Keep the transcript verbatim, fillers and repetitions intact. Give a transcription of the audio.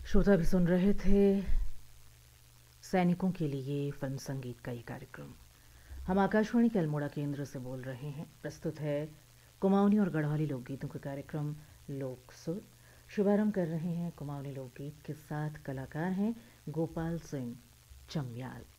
श्रोता भी सुन रहे थे सैनिकों के लिए फिल्म संगीत का ये कार्यक्रम। हम आकाशवाणी के अल्मोड़ा केंद्र से बोल रहे हैं। प्रस्तुत है कुमाऊनी और गढ़वाली लोकगीतों का कार्यक्रम लोक सुर। शुभारंभ कर रहे हैं कुमाऊनी लोकगीत के साथ। कलाकार हैं गोपाल सिंह चम्याल।